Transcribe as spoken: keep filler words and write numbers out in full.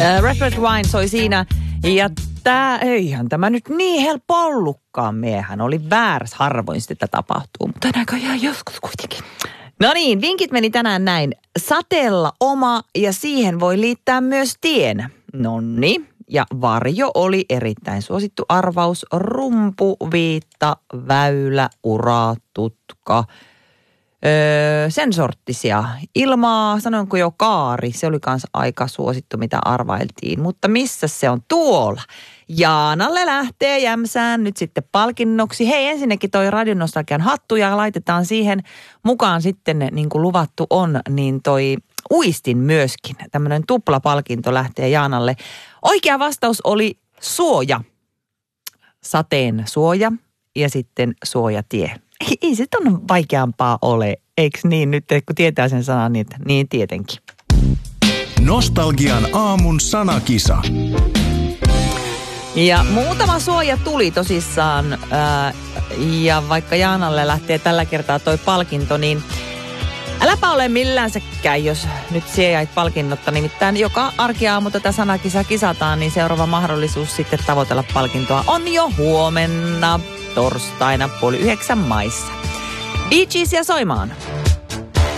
Uh, Rupert Wine soi siinä ja tää, eihän tämä nyt niin helppo ollutkaan. Miehän oli väärässä, harvoin sitä tapahtuu, mutta näköjään joskus kuitenkin. No niin, vinkit meni tänään näin. Sateella oma ja siihen voi liittää myös tien. Nonni. Ja varjo oli erittäin suosittu arvaus. Rumpu, viitta, väylä, ura, tutka. Öö, sen sorttisia. Ilmaa, sanoinko jo kaari, se oli kans aika suosittu, mitä arvailtiin. Mutta missä se on tuolla? Jaanalle lähtee jämsään nyt sitten palkinnoksi. Hei, ensinnäkin toi Radionostalgian hattu ja laitetaan siihen mukaan sitten, niin kuin luvattu on, niin toi uistin myöskin. Tämmöinen tuplapalkinto lähtee Jaanalle. Oikea vastaus oli suoja. Sateen suoja ja sitten suojatie. Ei, ei se ton vaikeampaa ole, eikö niin nyt, kun tietää sen sanan, niin, niin tietenkin. Nostalgian aamun sanakisa. Ja muutama suoja tuli tosissaan, ää, ja vaikka Jaanalle lähtee tällä kertaa toi palkinto, niin äläpä ole millänsäkään, jos nyt sie jäit palkinnotta. Nimittäin joka arkiaamu tätä sanakisaa kisataan, niin seuraava mahdollisuus sitten tavoitella palkintoa on jo huomenna torstaina puoli yhdeksän maissa. Bee Geesia soimaan.